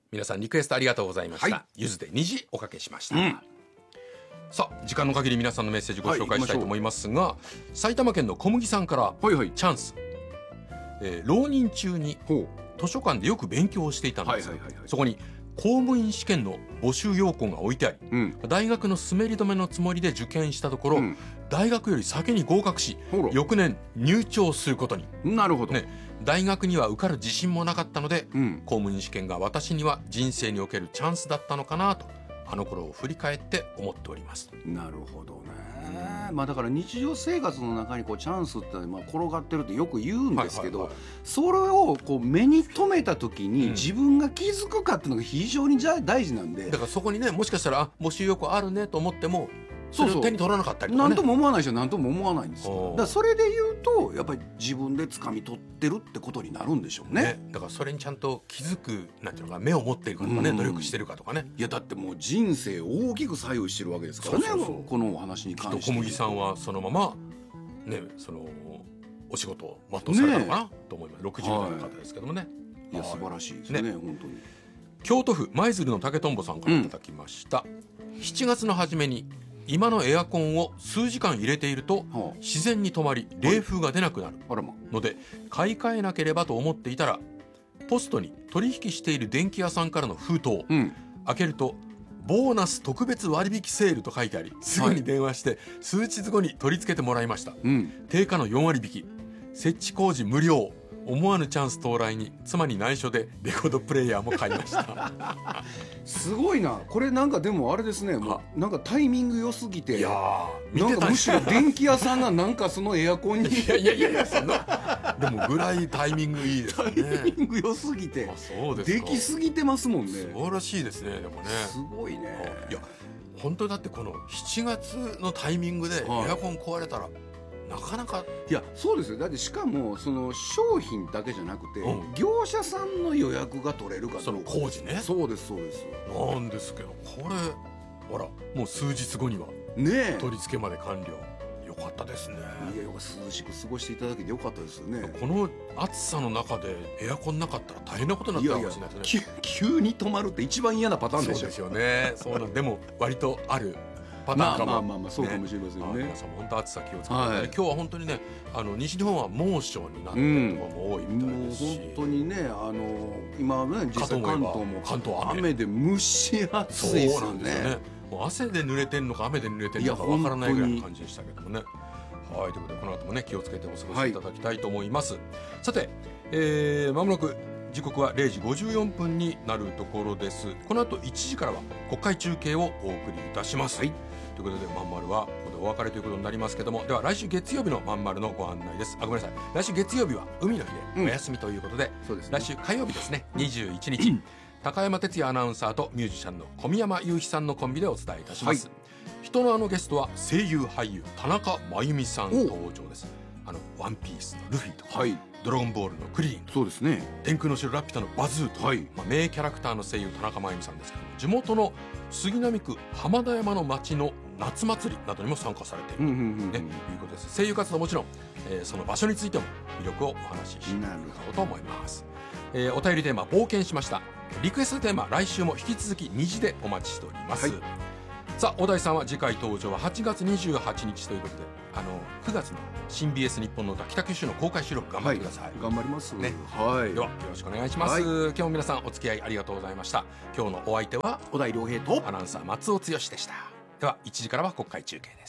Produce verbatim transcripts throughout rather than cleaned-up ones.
皆さんリクエストありがとうございました、 はい、 ゆずで虹おかけしました、 うん、 さあ時間の限り皆さんのメッセージご紹介したいと思いますが、はい、埼玉県の小麦さんから、 はいはい、 チャンス、えー、浪人中に図書館でよく勉強をしていたんです、はいはいはいはい、そこに公務員試験の募集要項が置いてあり、うん、大学の滑り止めのつもりで受験したところ、うん、大学より先に合格し翌年入庁することに。 なるほど、 ね、大学には受かる自信もなかったので、うん、公務員試験が私には人生におけるチャンスだったのかなとあの頃を振り返って思っております。 なるほどね、まあ、だから日常生活の中にこうチャンスってまあ転がってるってよく言うんですけど、はいはいはい、それをこう目に留めた時に自分が気づくかっていうのが非常に大事なんで、 だからそこにねもしかしたらあ募集要項あるねと思ってもそれを手に取らなかったりとか、ね、 何とも思わない人は何とも思わないんですよ。だからそれで言うとやっぱり自分で掴み取ってるってことになるんでしょう ね, ねだからそれにちゃんと気づくなんていうのか目を持っているかとかね、努力してるかとかね。 いやだってもう人生を大きく左右してるわけですからね。そうそうそう、このお話に関してきっと小麦さんはそのままねそのお仕事を全うされたのかな、ね、と思います。ろくじゅう代の方ですけどもね、 はい、いや素晴らしいですね、ね、本当に。 京都府舞鶴の竹とんぼさんからいただきました、うん、しちがつの初めに今のエアコンを数時間入れていると自然に止まり冷風が出なくなるので買い替えなければと思っていたらポストに取引している電気屋さんからの封筒を開けるとボーナス特別割引セールと書いてありすぐに電話して数日後に取り付けてもらいました、うん、定価のよん割引き設置工事無料思わぬチャンス到来に妻に内緒でレコードプレイヤーも買いましたすごいなこれ。なんかでもあれですね、もうなんかタイミング良すぎて、いやなんかむしろ電気屋さんがなんかそのエアコンにいやいやいやいやそんなでもぐらいタイミングいいですね。 タイミング良すぎて、あそうですか、できすぎてますもんね。 素晴らしいですね。でもねすごいね。 いや本当だってこのしちがつのタイミングでエアコン壊れたら、はい、なかなか。 いやそうですよ。だってしかもその商品だけじゃなくて、うん、業者さんの予約が取れるかどうか。 その工事ね。そうですそうです。なんですけどこれほらもう数日後にはね取り付けまで完了。よかったですね。 いや涼しく過ごしていただけてよかったですよね。 この暑さの中でエアコンなかったら大変なことになったかもしれないですね。 いやいや急に止まるって一番嫌なパターンでしょ。 そうですよね。そうなんでも割とあるパターンかも。 まあまあまあそうかもしれませんね。 皆さんも本当暑さ気をつけて、ね、はい、今日は本当にねあの西日本は猛暑になってるところも多いみたいですし、うん、もう本当にねあの今ね実際関東も関東 雨, 雨で蒸し暑いですよね。そうなんですよね。もう汗で濡れてるのか雨で濡れてるのかわからないぐらいの感じでしたけどもね。はい、ということでこの後もね気をつけてお過ごしいただきたいと思います、はい、さて、えー、間もなく時刻はれいじごじゅうよんぷんになるところです。この後いちじからは国会中継をお送りいたします、はい、ということでまんまるはここでお別れということになりますけども、では来週月曜日のまんまるのご案内です。あごめんなさい、来週月曜日は海の日でお休みということで、うん、そうですね、来週火曜日ですねにじゅういちにち高山哲也アナウンサーとミュージシャンの小宮山雄飛さんのコンビでお伝えいたします、はい、人のあのゲストは声優俳優田中真由美さん登場です。あのワンピースのルフィとか、はい、ドラゴンボールのクリリン、そうですね、天空の城ラピュタのバズーと、はい、まあ、名キャラクターの声優田中真由美さんですけども、地元の杉並区浜田山の町の夏祭りなどにも参加されていると、ね、いうことです。声優活動はもちろん、えー、その場所についても魅力をお話ししていこうと思います。えー、お便りテーマ冒険しました。リクエストテーマ来週も引き続き虹でお待ちしております、はい、さあ小田井さんは次回登場ははちがつにじゅうはちにちということで、あのくがつの新 ビーエス 日本の歌北九州の公開収録頑張ってください、はい、 頑張ります、ね、 はい、ではよろしくお願いします、はい、今日も皆さんお付き合いありがとうございました。今日のお相手は小田井亮平とアナウンサー松尾剛でした。ではいちじからは国会中継です。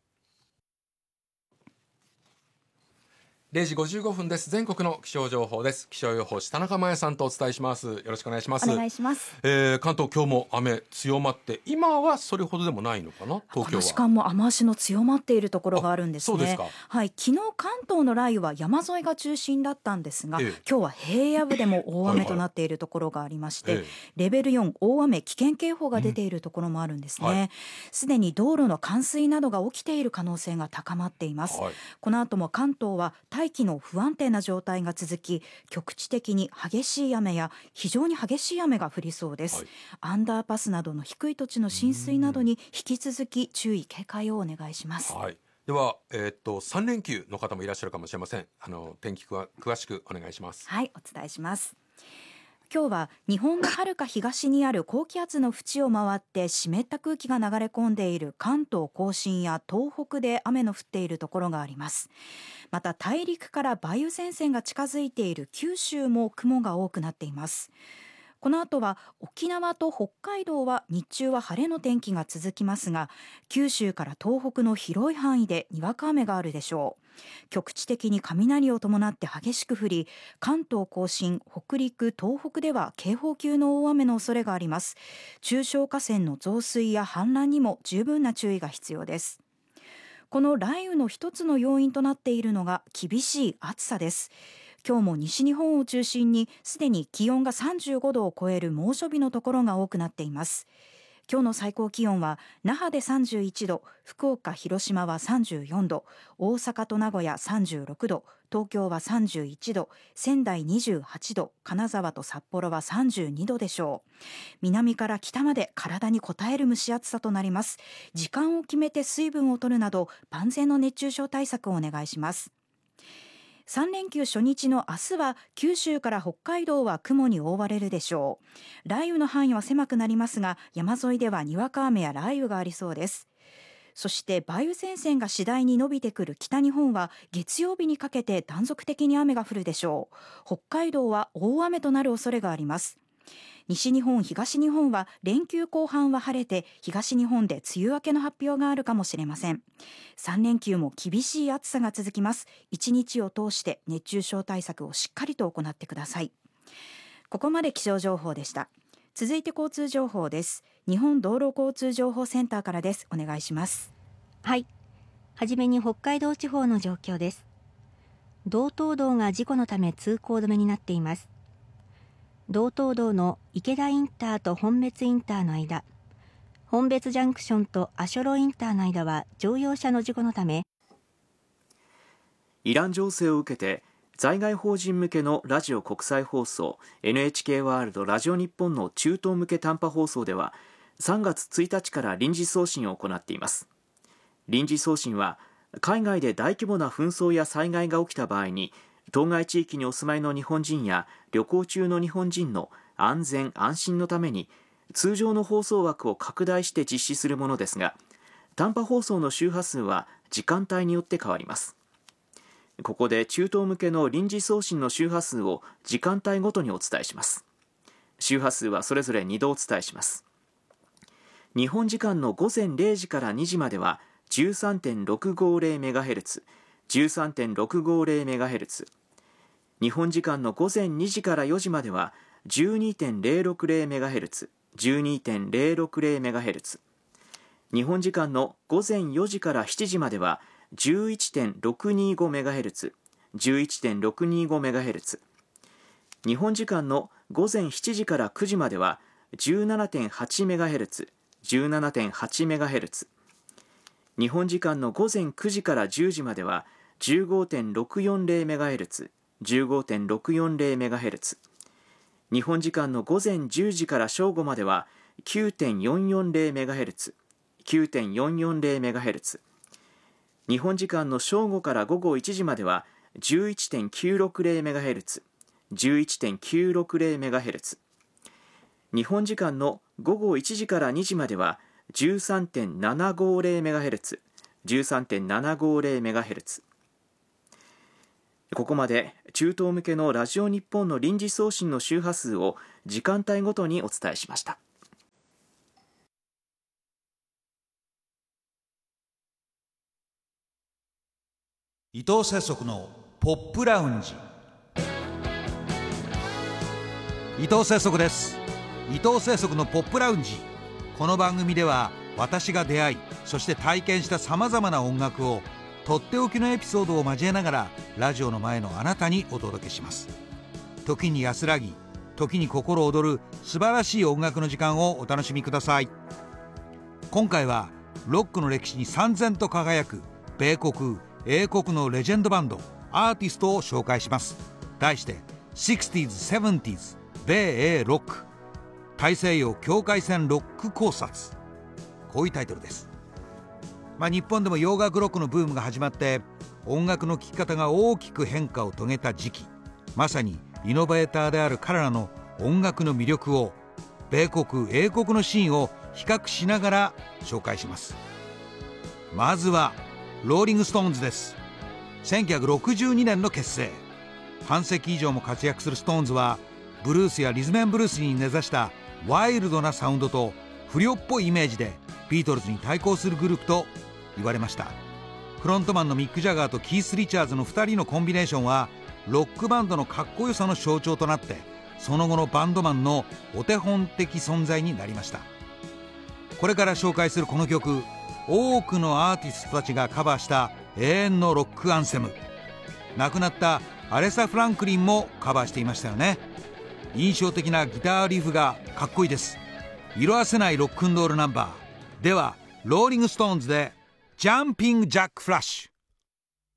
れいじごじゅうごふんです。全国の気象情報です。気象予報士田中真也さんとお伝えします。よろしくお願いします。 お願いします。 えー、関東今日も雨強まって今はそれほどでもないのかな。東京はこの時間も雨足の強まっているところがあるんですね。 そうですか。 はい、昨日関東の雷雨は山沿いが中心だったんですが、ええ、今日は平野部でも大雨となっているところがありまして、はいはい、レベルよん大雨危険警報が出ているところもあるんですね。すで、うん、はい、に道路の冠水などが起きている可能性が高まっています、はい、この後も関東は大気の不安定な状態が続き、局地的に激しい雨や非常に激しい雨が降りそうです、はい、アンダーパスなどの低い土地の浸水などに引き続き注意警戒をお願いします、 はい、では、えー、っとさん連休の方もいらっしゃるかもしれません。あの天気は詳しくお願いします。 はい、お伝えします。 今日は日本の遥か東にある高気圧の縁を回って湿った空気が流れ込んでいる関東甲信や東北で雨の降っているところがあります。また大陸から梅雨前線が近づいている九州も雲が多くなっています。この後は沖縄と北海道は日中は晴れの天気が続きますが、九州から東北の広い範囲でにわか雨があるでしょう。局地的に雷を伴って激しく降り、関東甲信、北陸、東北では警報級の大雨の恐れがあります。中小河川の増水や氾濫にも十分な注意が必要です。この雷雨の一つの要因となっているのが厳しい暑さです。今日も西日本を中心にすでに気温がさんじゅうごどを超える猛暑日のところが多くなっています。今日の最高気温は那覇でさんじゅういちど、福岡、広島はさんじゅうよんど、大阪と名古屋さんじゅうろくど、東京はさんじゅういちど、仙台にじゅうはちど、金沢と札幌はさんじゅうにどでしょう。南から北まで体に応える蒸し暑さとなります。時間を決めて水分を取るなど万全の熱中症対策をお願いします。さん連休初日の明日は九州から北海道は雲に覆われるでしょう。雷雨の範囲は狭くなりますが、山沿いではにわか雨や雷雨がありそうです。そして梅雨前線が次第に伸びてくる北日本は月曜日にかけて断続的に雨が降るでしょう。北海道は大雨となる恐れがあります。西日本、東日本は連休後半は晴れて、東日本で梅雨明けの発表があるかもしれません。さん連休も厳しい暑さが続きます。一日を通して熱中症対策をしっかりと行ってください。ここまで気象情報でした。続いて交通情報です。日本道路交通情報センターからです。お願いします。 はい。はじめに北海道地方の状況です。道東道が事故のため通行止めになっています。道東道の池田インターと本別インターの間、本別ジャンクションと足寄インターの間は乗用車の事故のため、 イラン情勢を受けて在外邦人向けのラジオ国際放送 エヌエイチケー ワールドラジオ日本の中東向け短波放送ではさんがつついたちから臨時送信を行っています。臨時送信は海外で大規模な紛争や災害が起きた場合に当該地域にお住まいの日本人や旅行中の日本人の安全安心のために通常の放送枠を拡大して実施するものですが、短波放送の周波数は時間帯によって変わります。ここで中東向けの臨時送信の周波数を時間帯ごとにお伝えします。周波数はそれぞれにどお伝えします。日本時間のごぜんれいじからにじまでは じゅうさんてんろくごゼロメガヘルツ、じゅうさんてんろくごゼロメガヘルツ、日本時間のごぜんにじからよじまでは じゅうにてんゼロろくゼロメガヘルツ、じゅうにてんゼロろくゼロメガヘルツ、日本時間のごぜんよじからしちじまでは じゅういちてんろくにごメガヘルツ、じゅういちてんろくにごメガヘルツ、日本時間のごぜんしちじからくじまでは じゅうななてんはちメガヘルツ、じゅうななてんはちメガヘルツ、日本時間のごぜんくじからじゅうじまでは じゅうごてんろくよんゼロメガヘルツ、じゅうごてんろくよんゼロメガヘルツ、日本時間のごぜんじゅうじから正午までは きゅうてんよんよんゼロメガヘルツ、きゅうてんよんよんゼロメガヘルツ、日本時間の正午から午後いちじまでは じゅういちてんきゅうろくゼロメガヘルツ、じゅういちてんきゅうろくゼロメガヘルツ、日本時間の午後いちじからにじまでは じゅうさんてんななごゼロメガヘルツ、じゅうさんてんななごゼロメガヘルツ。ここまで中東向けのラジオ日本の臨時送信の周波数を時間帯ごとにお伝えしました。 伊藤節足のポップラウンジ。伊藤節足です。伊藤節足のポップラウンジ。この番組では私が出会い、そして体験したさまざまな音楽をとっておきのエピソードを交えながらラジオの前のあなたにお届けします。時に安らぎ、時に心躍る素晴らしい音楽の時間をお楽しみください。今回はロックの歴史に燦然と輝く米国英国のレジェンドバンドアーティストを紹介します。題して シックスティーズ、セブンティーズ 米英ロック、大西洋境界線ロック考察、こういうタイトルです。まあ、日本でも洋楽ロックのブームが始まって音楽の聴き方が大きく変化を遂げた時期、まさにイノベーターである彼らの音楽の魅力を米国英国のシーンを比較しながら紹介します。まずはローリングストーンズです。せんきゅうひゃくろくじゅうにねんの結成。半世紀以上も活躍するストーンズはブルースやリズム&ブルースに根ざしたワイルドなサウンドと不良っぽいイメージでビートルズに対抗するグループと言われました。フロントマンのミック・ジャガーとキース・リチャーズのふたりのコンビネーションはロックバンドのかっこよさの象徴となって、その後のバンドマンのお手本的存在になりました。これから紹介するこの曲、多くのアーティストたちがカバーした永遠のロックアンセム。亡くなったアレサ・フランクリンもカバーしていましたよね。印象的なギターリフがかっこいいです。色褪せないロックンロールナンバーでは、ローリングストーンズでジャンピング・ジャック・フラッシュ。